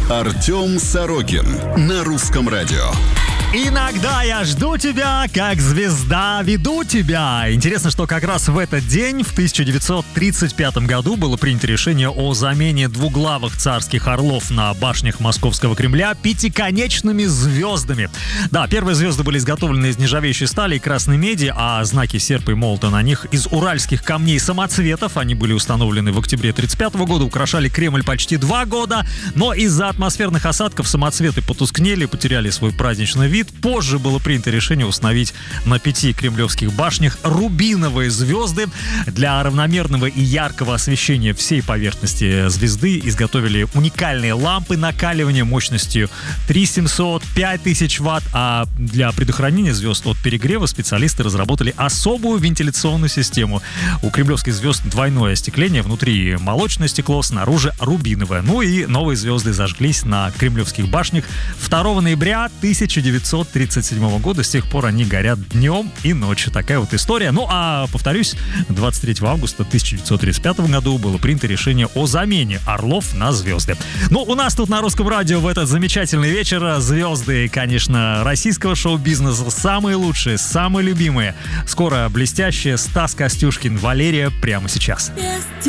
Артем Сорокин на Русском радио. Иногда я жду тебя, как звезда веду тебя. Интересно, что как раз в этот день, в 1935 году, было принято решение о замене двуглавых царских орлов на башнях Московского Кремля пятиконечными звездами. Да, первые звезды были изготовлены из нержавеющей стали и красной меди, а знаки серпа и молота на них из уральских камней самоцветов. Они были установлены в октябре 1935 года, украшали Кремль почти 2 года, но из-за атмосферных осадков самоцветы потускнели, потеряли свой праздничный вид. Позже было принято решение установить на 5 кремлевских башнях рубиновые звезды. Для равномерного и яркого освещения всей поверхности звезды изготовили уникальные лампы накаливания мощностью 3700-5000 Вт, а для предохранения звезд от перегрева специалисты разработали особую вентиляционную систему. У кремлевских звезд двойное остекление, внутри молочное стекло, снаружи рубиновое. Ну и новые звезды зажглись на кремлевских башнях 2 ноября 1937 года. С тех пор они горят днем и ночью. Такая вот история. Ну а, повторюсь, 23 августа 1935 году было принято решение о замене орлов на звезды. Ну, у нас тут на Русском радио в этот замечательный вечер звезды, конечно, российского шоу-бизнеса. Самые лучшие, самые любимые. Скоро блестящие Стас Костюшкин, Валерия прямо сейчас.